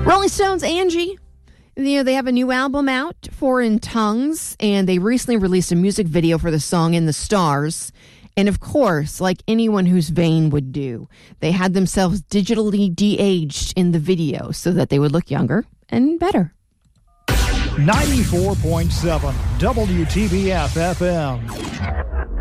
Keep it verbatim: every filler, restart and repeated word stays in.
Rolling Stones, Angie. You know, they have a new album out, Foreign Tongues, and they recently released a music video for the song In the Stars. And of course, like anyone who's vain would do, they had themselves digitally de-aged in the video so that they would look younger and better. ninety-four point seven W T B F F M.